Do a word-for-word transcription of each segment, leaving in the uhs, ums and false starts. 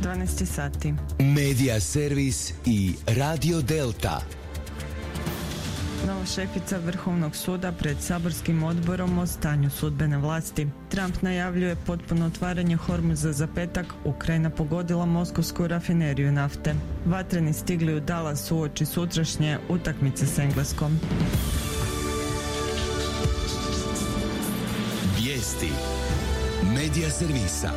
dvanaest sati. Medija servis i Radio Delta. Nova šefica Vrhovnog suda pred saborskim odborom o stanju sudbene vlasti. Trump najavljuje potpuno otvaranje Hormuza za petak. Ukrajina pogodila moskovsku rafineriju nafte. Vatreni stigli u Dallas uoči sutrašnje utakmice s Engleskom. Vijesti. Medija servisa.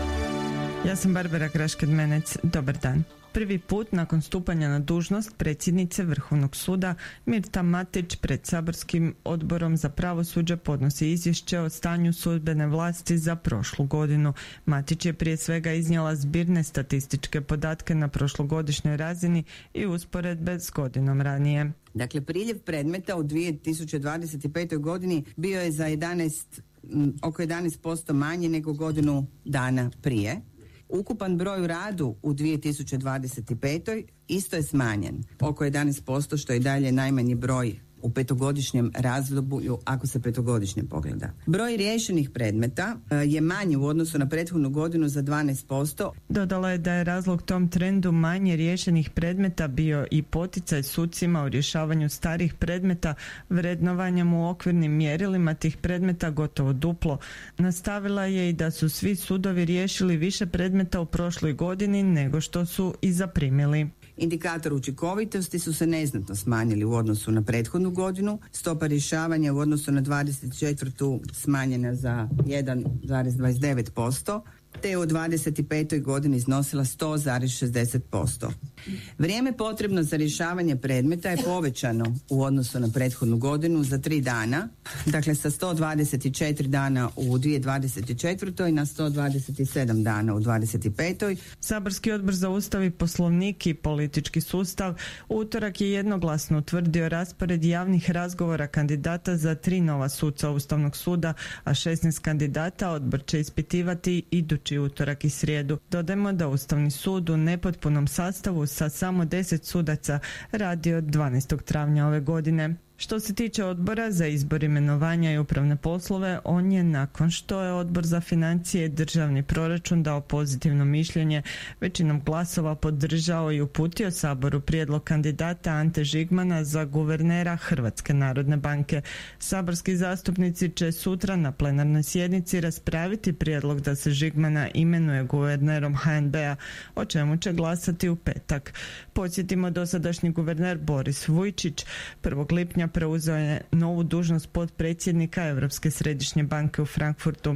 Ja sam Barbara Krašked-Menec. Dobar dan. Prvi put nakon stupanja na dužnost predsjednice Vrhovnog suda Mirta Matić pred saborskim odborom za pravosuđe podnosi izvješće o stanju sudbene vlasti za prošlu godinu. Matić je prije svega iznijela zbirne statističke podatke na prošlogodišnjoj razini i usporedbe s godinom ranije. Dakle, priljev predmeta u dvije tisuće dvadeset petoj godini bio je za jedanaest, oko jedanaest posto manje nego godinu dana prije. Ukupan broj u radu u dvije tisuće dvadeset petoj isto je smanjen, oko jedanaest posto, što je dalje najmanji broj u petogodišnjem razdoblju, ako se petogodišnje pogleda. Broj riješenih predmeta je manji u odnosu na prethodnu godinu za dvanaest posto. Dodala je da je razlog tom trendu manje riješenih predmeta bio i poticaj sucima u rješavanju starih predmeta vrednovanjem u okvirnim mjerilima tih predmeta gotovo duplo. Nastavila je i da su svi sudovi riješili više predmeta u prošloj godini nego što su i zaprimili. Indikator učinkovitosti su se neznatno smanjili u odnosu na prethodnu godinu. Stopa rješavanja u odnosu na dvadeset četvrtu smanjena za jedan zarez dvadeset devet posto, te je u dvadeset petoj godini iznosila sto zarez šezdeset posto. Vrijeme potrebno za rješavanje predmeta je povećano u odnosu na prethodnu godinu za tri dana, dakle sa sto dvadeset četiri dana u dvije tisuće dvadeset četvrtoj na sto dvadeset sedam dana u dvadeset petoj. Saborski odbor za Ustav i Poslovnik i politički sustav u utorak je jednoglasno utvrdio raspored javnih razgovora kandidata za tri nova suca Ustavnog suda, a šesnaest kandidata odbor će ispitivati idući utorak i srijedu. Dodajmo da Ustavni sud u nepotpunom sastavu sa samo deset sudaca radi od dvanaestog travnja ove godine. Što se tiče odbora za izbor, imenovanja i upravne poslove, on je nakon što je Odbor za financije i državni proračun dao pozitivno mišljenje, većinom glasova podržao i uputio Saboru prijedlog kandidata Ante Žigmana za guvernera Hrvatske narodne banke. Saborski zastupnici će sutra na plenarnoj sjednici raspraviti prijedlog da se Žigmana imenuje guvernerom H N B-a, o čemu će glasati u petak. Podsjetimo, dosadašnji guverner Boris Vujčić prvog lipnja preuzeo je novu dužnost potpredsjednika Europske središnje banke u Frankfurtu.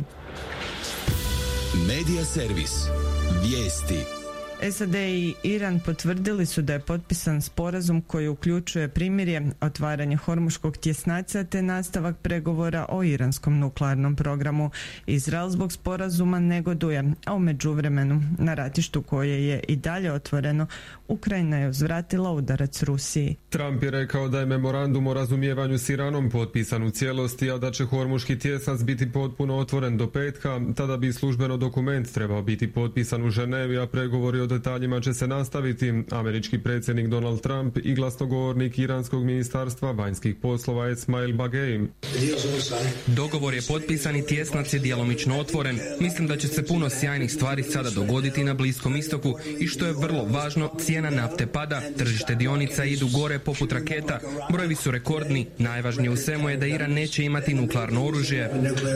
Medija servis. Vijesti. S A D i Iran potvrdili su da je potpisan sporazum koji uključuje primirje, otvaranje Hormuškog tjesnaca te nastavak pregovora o iranskom nuklearnom programu. Izrael zbog sporazuma negoduje, a u međuvremenu na ratištu koje je i dalje otvoreno, Ukrajina je uzvratila udarac Rusiji. Trump je rekao da je memorandum o razumijevanju s Iranom potpisan u cijelosti, a da će Hormuški tjesnac biti potpuno otvoren do petka, tada bi službeno dokument trebao biti potpisan u Ženevi, a pregovori o detaljima će se nastaviti. Američki predsjednik Donald Trump i glasnogovornik iranskog ministarstva vanjskih poslova Esmail Bagei. Dogovor je potpisan i tjesnac je djelomično otvoren. Mislim da će se puno sjajnih stvari sada dogoditi na Bliskom istoku i što je vrlo važno, cijena nafte pada, tržište dionica idu gore poput raketa, brojevi su rekordni, najvažnije u svemu je da Iran neće imati nuklearno oružje.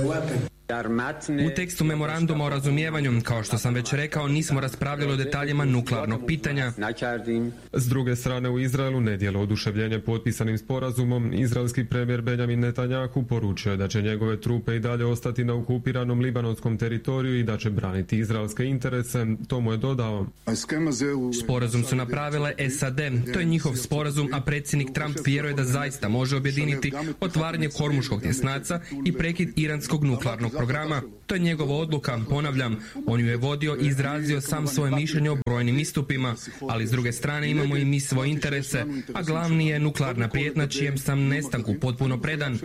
U tekstu memoranduma o razumijevanju, kao što sam već rekao, nismo raspravljali o detaljima nuklearnog pitanja. S druge strane, u Izraelu ne dijele oduševljenje potpisanim sporazumom. Izraelski premijer Benjamin Netanjahu poručio je da će njegove trupe i dalje ostati na okupiranom libanonskom teritoriju i da će braniti izraelske interese. To mu je dodao. Sporazum su napravile S A D. To je njihov sporazum, a predsjednik Trump vjeruje da zaista može objediniti otvaranje Hormuškog tjesnaca i prekid iranskog nuklearnog programa. To je njegova odluka, ponavljam, on ju je vodio i izrazio sam svoje mišljenje o brojnim istupima, ali s druge strane imamo i mi svoje interese, a glavni je nuklearna prijetnja čijem sam nestanku potpuno predan.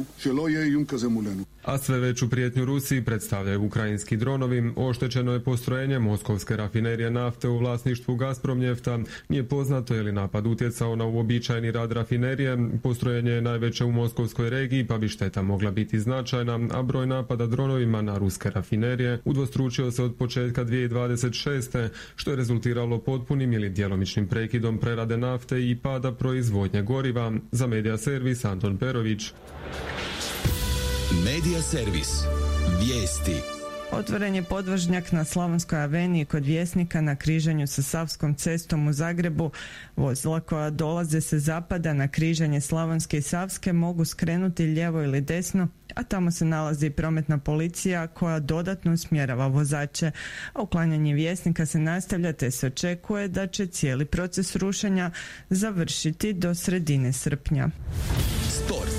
A sve veću prijetnju Rusiji predstavljaju ukrajinski dronovi. Oštećeno je postrojenje moskovske rafinerije nafte u vlasništvu Gazpromnjefta. Nije poznato je li napad utjecao na uobičajeni rad rafinerije. Postrojenje je najveće u moskovskoj regiji, pa bi šteta mogla biti značajna, a broj napada dronovima na ruske rafinerije udvostručio se od početka dvije tisuće dvadeset šeste, što je rezultiralo potpunim ili djelomičnim prekidom prerade nafte i pada proizvodnje goriva. Za Medija servis Anton Perović. Medija servis. Vijesti. Otvoren je podvožnjak na Slavonskoj aveniji kod Vjesnika na križanju sa Savskom cestom u Zagrebu. Vozila koja dolaze sa zapada na križanje Slavonske i Savske mogu skrenuti lijevo ili desno, a tamo se nalazi prometna policija koja dodatno usmjerava vozače. A uklanjanje Vjesnika se nastavlja te se očekuje da će cijeli proces rušenja završiti do sredine srpnja. Sport.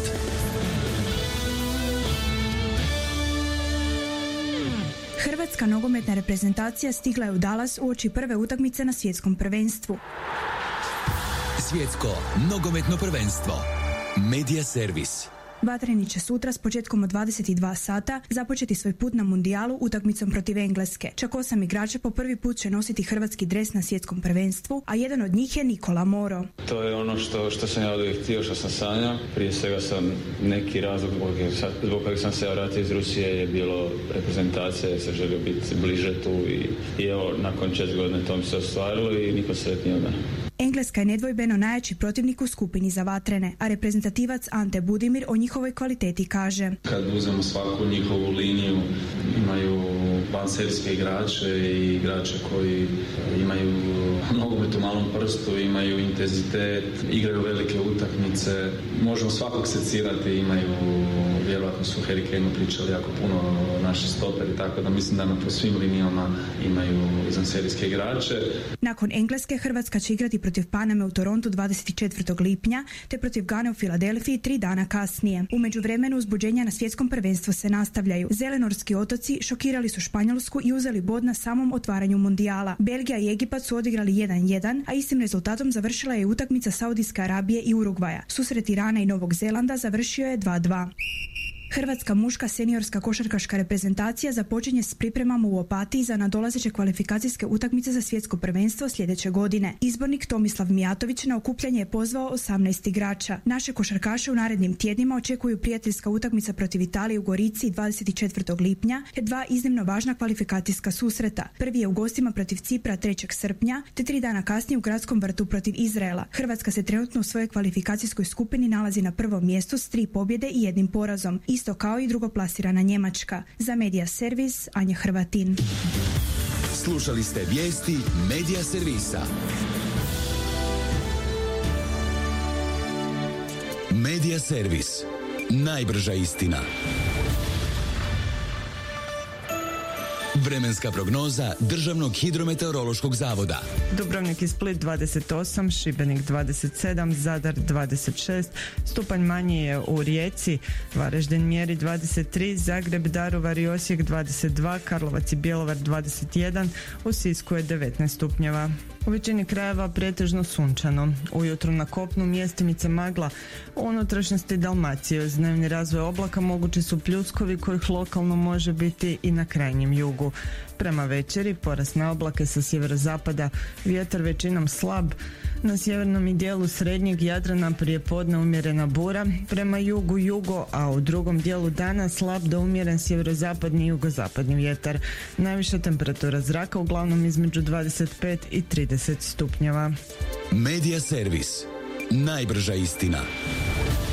Hrvatska nogometna reprezentacija stigla je u Dallas uoči prve utakmice na svjetskom prvenstvu. Svjetsko nogometno prvenstvo. Medija servis. Vatreni će sutra s početkom od dvadeset dva sata započeti svoj put na mundijalu utakmicom protiv Engleske. Čak osam igrača po prvi put će nositi hrvatski dres na svjetskom prvenstvu, a jedan od njih je Nikola Moro. To je ono što, što sam ja oduvijek htio, što sam sanjao. Prije svega sam neki razlog zbog kojeg sam se vratio iz Rusije je bilo reprezentacija, jer sam želio biti bliže tu i, i evo, nakon četiri godine to mi se ostvarilo i niko sretniji od mene. Engleska je nedvojbeno najjači protivnik u skupini za vatrene, a reprezentativac Ante Budimir o njihovoj kvaliteti kaže: Kad uzmemo svaku njihovu liniju, imaju vanserijske igrače i igrače koji imaju nogomet u malom prstu, imaju intenzitet, igraju velike utakmice. Možemo svakog secirati, imaju, vjerojatno su Harry Kaneu pričali jako puno o naši stoperi, tako da mislim da na po svim linijama imaju izvanserijske igrače. Nakon Engleske, Hrvatska će igrati protiv Paname u Torontu dvadeset četvrtog lipnja, te protiv Gane u Filadelfiji tri dana kasnije. U međuvremenu uzbuđenja na svjetskom prvenstvu se nastavljaju. Zelenorski otoci šokirali su Španjolsku i uzeli bod na samom otvaranju mundijala. Belgija i Egipat su odigrali jedan jedan, a istim rezultatom završila je utakmica Saudijske Arabije i Urugvaja. Susret Irana i Novog Zelanda završio je dva dva. Hrvatska muška seniorska košarkaška reprezentacija započinje s pripremama u Opatiji za nadolazeće kvalifikacijske utakmice za svjetsko prvenstvo sljedeće godine. Izbornik Tomislav Mijatović na okupljanje je pozvao osamnaest igrača. Naše košarkaše u narednim tjednima očekuju prijateljska utakmica protiv Italije u Gorici dvadeset četvrtog lipnja te dva iznimno važna kvalifikacijska susreta. Prvi je u gostima protiv Cipra trećeg srpnja te tri dana kasnije u Gradskom vrtu protiv Izraela. Hrvatska se trenutno u svojoj kvalifikacijskoj skupini nalazi na prvom mjestu s tri pobjede i jednim porazom. Isto kao i drugoplasirana Njemačka. Za Medija servis Anja Hrvatin. Slušali ste vijesti Medija servisa. Medija servis. Najbrža istina. Vremenska prognoza Državnog hidrometeorološkog zavoda. Dubrovnik i Split dvadeset osam, Šibenik dvadeset sedam, Zadar dvadeset šest, stupanj manji je u Rijeci, Varaždin mjeri dvadeset tri, Zagreb, Daruvar i Osijek dvadeset dva, Karlovac i Bjelovar dvadeset jedan, u Sisku je devetnaest stupnjeva. U većini krajeva pretežno sunčano. Ujutro na kopnu mjestimice magla. U unutrašnjosti Dalmacije uz dnevni razvoj oblaka mogući su pljuskovi kojih lokalno može biti i na krajnjem jugu. Prema večeri porast na oblake sa sjeverozapada, vjetar većinom slab. Na sjevernom i dijelu srednjeg Jadrana prije podne umjerena bura, prema jugu jugo, a u drugom dijelu dana slab do umjeren sjeverozapadni i jugozapadni vjetar. Najviša temperatura zraka uglavnom između dvadeset pet i trideset stupnjeva. Medija servis. Najbrža istina.